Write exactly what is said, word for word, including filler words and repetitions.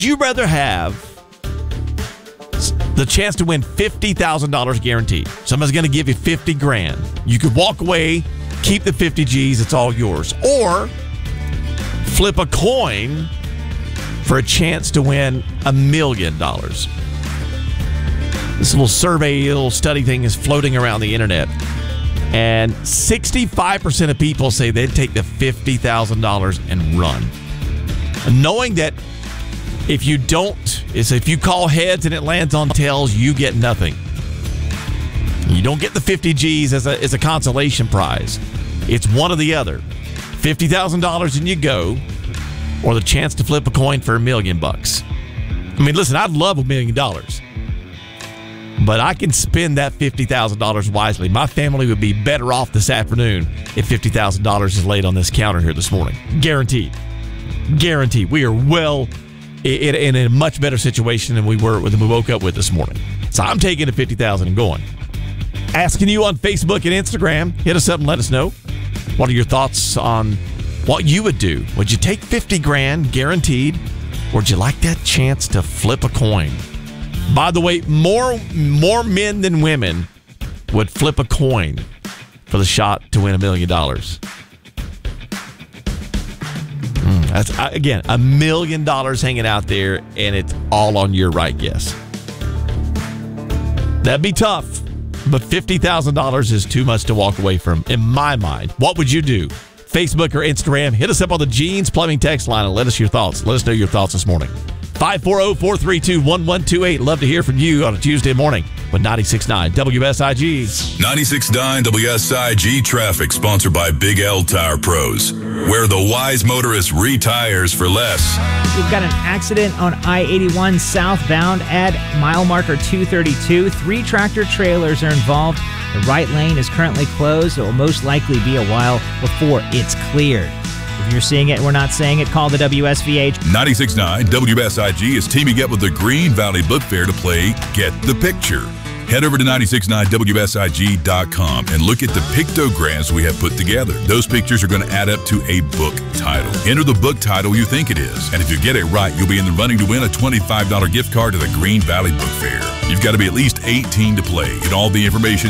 you rather have the chance to win fifty thousand dollars guaranteed? Somebody's going to give you fifty grand. You could walk away, keep the fifty G's, it's all yours. Or flip a coin for a chance to win a million dollars. This little survey, little study thing is floating around the internet. And sixty-five percent of people say they'd take the fifty thousand dollars and run. Knowing that if you don't, is if you call heads and it lands on tails, you get nothing. You don't get the fifty G's as a, as a consolation prize. It's one or the other. fifty thousand dollars and you go, or the chance to flip a coin for a million bucks. I mean, listen, I'd love a million dollars. But I can spend that fifty thousand dollars wisely. My family would be better off this afternoon if fifty thousand dollars is laid on this counter here this morning. Guaranteed. Guaranteed. We are well in, in a much better situation than we were when we woke up with this morning. So I'm taking the fifty thousand dollars and going. Asking you on Facebook and Instagram. Hit us up and let us know. What are your thoughts on what you would do? Would you take fifty grand guaranteed? Or would you like that chance to flip a coin? By the way, more more men than women would flip a coin for the shot to win a million dollars. Mm, that's again a million dollars hanging out there, and it's all on your right guess. That'd be tough, but fifty thousand dollars is too much to walk away from, in my mind. What would you do? Facebook or Instagram? Hit us up on the Gene's Plumbing text line and let us your thoughts. Let us know your thoughts this morning. five four zero, four three two, one one two eight. Love to hear from you on a Tuesday morning with ninety-six point nine W S I G. ninety-six point nine W S I G traffic, sponsored by Big L Tire Pros, where the wise motorist retires for less. We've got an accident on I eighty-one southbound at mile marker two thirty-two. Three tractor trailers are involved. The right lane is currently closed. It will most likely be a while before it's cleared. If you're seeing it, we're not saying it, call the W S V H. ninety-six point nine W S I G is teaming up with the Green Valley Book Fair to play Get the Picture. Head over to ninety-six point nine W S I G dot com and look at the pictograms we have put together. Those pictures are going to add up to a book title. Enter the book title you think it is, and if you get it right, you'll be in the running to win a twenty-five dollars gift card to the Green Valley Book Fair. You've got to be at least eighteen to play, and all the information